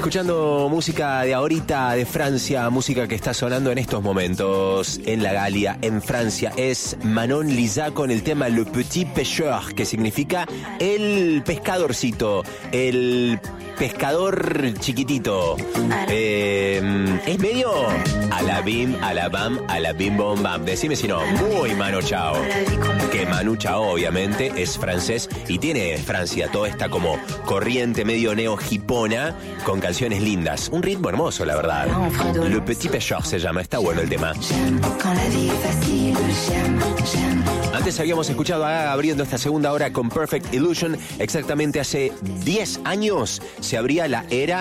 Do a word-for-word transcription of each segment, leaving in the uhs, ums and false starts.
escuchando música de ahorita, de Francia, música que está sonando en estos momentos en la Galia, en Francia. Es Manon Lisa con el tema Le Petit Pêcheur, que significa el pescadorcito, el pescador chiquitito. Eh, es medio a la bim, a la bam, a la bim bom bam. Decime si no, muy Manu Chao. Que Manu Chao obviamente es francés y tiene Francia toda esta como corriente medio neo-hipona con canciones lindas. Un ritmo hermoso, la verdad. Le Petit Pêcheur se llama, está bueno el tema. Antes habíamos escuchado a Gaga abriendo esta segunda hora con Perfect Illusion. Exactamente hace diez años se abría la era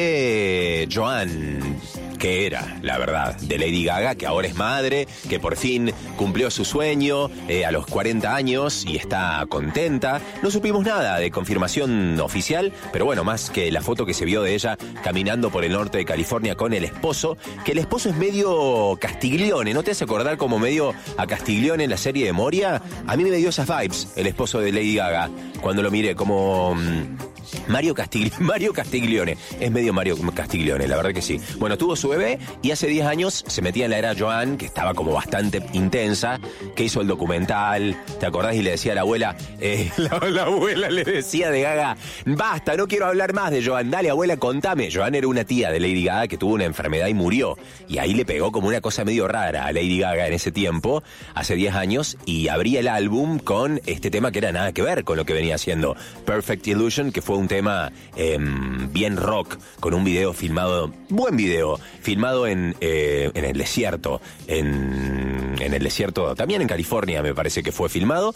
de Joan, que era, la verdad, de Lady Gaga, que ahora es madre, que por fin cumplió su sueño eh, a los cuarenta años y está contenta. No supimos nada de confirmación oficial, pero bueno, más que la foto que se vio de ella caminando por el norte de California con el esposo, que el esposo es medio Castiglione, ¿no te hace acordar como medio a Castiglione en la serie de Moria? A mí me dio esas vibes el esposo de Lady Gaga, cuando lo miré como... Mmm, Mario Castiglione, Mario Castiglione, es medio Mario Castiglione, la verdad que sí. Bueno, tuvo su bebé y hace diez años se metía en la era Joan, que estaba como bastante intensa, que hizo el documental, ¿te acordás? Y le decía a la abuela, eh, la, la abuela le decía de Gaga, basta, no quiero hablar más de Joan, dale abuela, contame. Joan era una tía de Lady Gaga que tuvo una enfermedad y murió, y ahí le pegó como una cosa medio rara a Lady Gaga en ese tiempo, hace diez años, y abría el álbum con este tema que era nada que ver con lo que venía haciendo Perfect Illusion, que fue un tema eh, bien rock, con un video filmado, buen video, filmado en, eh, en el desierto, en, en el desierto, también en California me parece que fue filmado,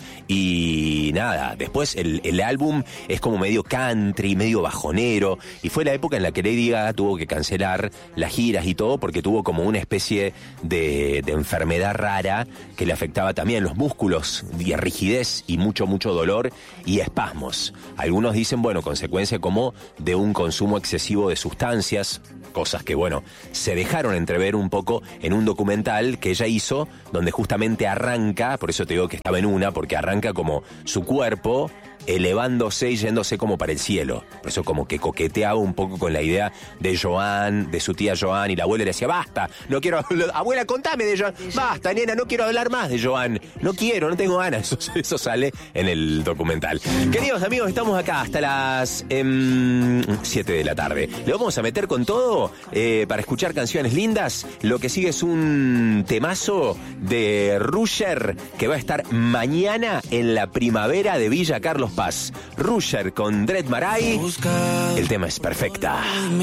y nada, después el, el álbum es como medio country, medio bajonero, y fue la época en la que Lady Gaga tuvo que cancelar las giras y todo, porque tuvo como una especie de, de enfermedad rara que le afectaba también los músculos, y rigidez y mucho, mucho dolor y espasmos. Algunos dicen, bueno, consecuencia como de un consumo excesivo de sustancias, cosas que, bueno, se dejaron entrever un poco en un documental que ella hizo, donde justamente arranca, por eso te digo que estaba en una, porque arranca como su cuerpo elevándose y yéndose como para el cielo. Por eso como que coqueteaba un poco con la idea de Joan, de su tía Joan, y la abuela le decía, basta, no quiero, abuela, contame de Joan, basta, nena, no quiero hablar más de Joan, no quiero, no tengo ganas. Eso, eso sale en el documental. Queridos amigos, estamos acá hasta las eh, siete de la tarde. Le vamos a meter con todo eh, para escuchar canciones lindas. Lo que sigue es un temazo de Rusher, que va a estar mañana en la primavera de Villa Carlos Paz. Rusher con Dread Marai. El tema es Perfecta.